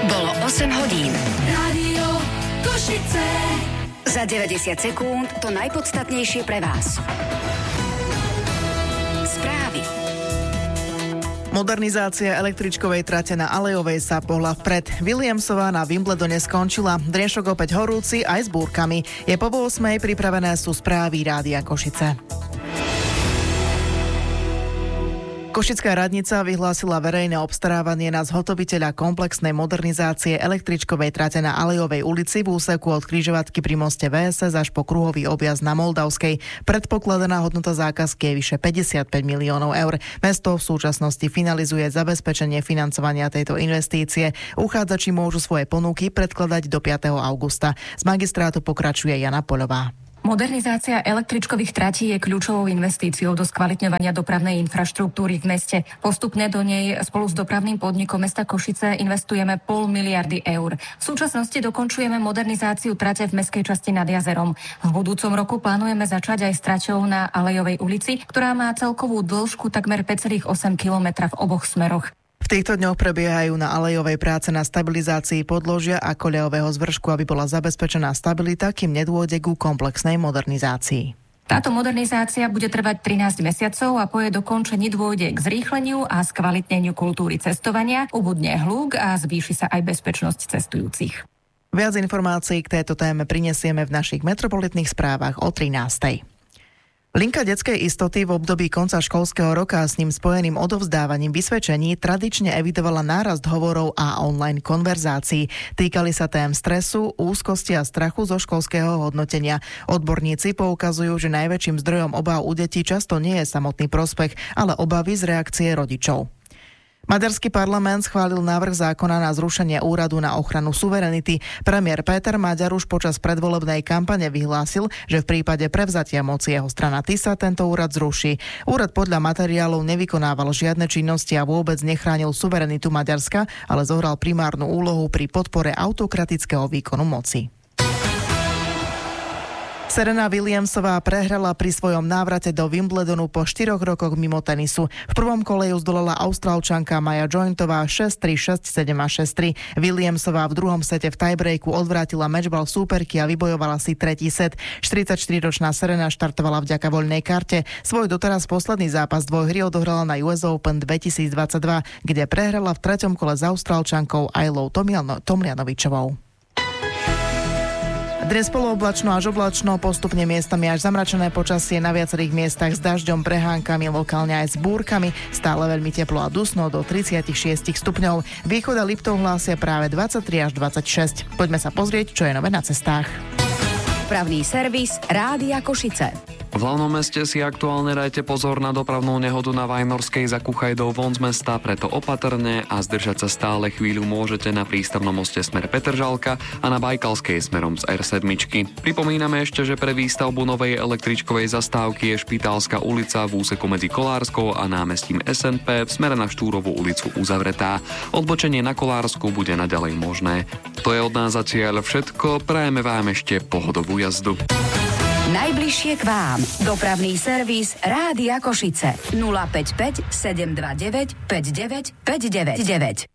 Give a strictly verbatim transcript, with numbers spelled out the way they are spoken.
Bolo osem hodín. Rádio Košice. Za deväťdesiat sekúnd to najpodstatnejšie pre vás. Správy. Modernizácia električkovej trate na Alejovej sa pohla vpred. Williamsová na Wimbledone skončila. Driešok opäť horúci aj s búrkami. Je po ôsmej, pripravené sú správy Rádia Košice. Košická radnica vyhlásila verejné obstarávanie na zhotoviteľa komplexnej modernizácie električkovej trate na Alejovej ulici v úseku od križovatky pri moste vé es es až po kruhový objazd na Moldavskej. Predpokladaná hodnota zákazky je vyše päťdesiatpäť miliónov eur. Mesto v súčasnosti finalizuje zabezpečenie financovania tejto investície. Uchádzači môžu svoje ponuky predkladať do piateho augusta. Z magistrátu pokračuje Jana Poľová. Modernizácia električkových tratí je kľúčovou investíciou do skvalitňovania dopravnej infraštruktúry v meste. Postupne do nej spolu s dopravným podnikom mesta Košice investujeme pol miliardy eur. V súčasnosti dokončujeme modernizáciu trate v mestskej časti nad jazerom. V budúcom roku plánujeme začať aj s traťou na Alejovej ulici, ktorá má celkovú dĺžku takmer päť celá osem kilometra v oboch smeroch. V týchto dňoch prebiehajú na Alejovej práce na stabilizácii podložia a koľajového zvršku, aby bola zabezpečená stabilita, kým nedôjde ku komplexnej modernizácii. Táto modernizácia bude trvať trinásť mesiacov a po jej dokončení dôjde k zrýchleniu a skvalitneniu kultúry cestovania, ubudne hluk a zvýši sa aj bezpečnosť cestujúcich. Viac informácií k tejto téme prinesieme v našich metropolitných správach o trinástej. Linka detskej istoty v období konca školského roka a s ním spojeným odovzdávaním vysvedčení tradične evidovala nárast hovorov a online konverzácií. Týkali sa tém stresu, úzkosti a strachu zo školského hodnotenia. Odborníci poukazujú, že najväčším zdrojom obáv u detí často nie je samotný prospech, ale obavy z reakcie rodičov. Maďarský parlament schválil návrh zákona na zrušenie úradu na ochranu suverenity. Premiér Péter Maďar už počas predvolebnej kampane vyhlásil, že v prípade prevzatia moci jeho strana Tisa tento úrad zruší. Úrad podľa materiálov nevykonával žiadne činnosti a vôbec nechránil suverenitu Maďarska, ale zohral primárnu úlohu pri podpore autokratického výkonu moci. Serena Williamsová prehrala pri svojom návrate do Wimbledonu po štyroch rokoch mimo tenisu. V prvom kole ju zdolala Austrálčanka Maja Jointová šesť tri, šesť sedem a šesť tri. Williamsová v druhom sete v tiebreaku odvrátila mečbal súperky a vybojovala si tretí set. štyridsaťštyriročná Serena štartovala vďaka voľnej karte. Svoj doteraz posledný zápas dvojhry odohrala na ú es Open dvetisícdvadsaťdva, kde prehrala v treťom kole s Austrálčankou Ajlou Tomljanovičovou. Dnes polooblačno až oblačno, postupne miestami až zamračené počasie, na viacerých miestach s dažďom, prehánkami, lokálne aj s búrkami, stále veľmi teplo a dusno do tridsaťšesť stupňov. Východ a Liptov hlásia práve dvadsaťtri až dvadsaťšesť. Poďme sa pozrieť, čo je nové na cestách. Dopravný servis Rádia Košice. V hlavnom meste si aktuálne dajte pozor na dopravnú nehodu na Vajnorskej za Kuchajdou von z mesta, preto opatrne a zdržať sa stále chvíľu môžete na prístavnom moste smer Petržalka a na Bajkalskej smerom z er sedem. Pripomíname ešte, že pre výstavbu novej električkovej zastávky je Špitálska ulica v úseku medzi Kolárskou a námestím es en pé v smere na Štúrovú ulicu uzavretá. Odbočenie na Kolársku bude naďalej možné. To je od nás zatiaľ všetko, prajeme vám ešte pohodovú jazdu. Najbližšie k vám. Dopravný servis Rádia Košice. nula päť päť sedem dva deväť päť deväť päť deväť deväť.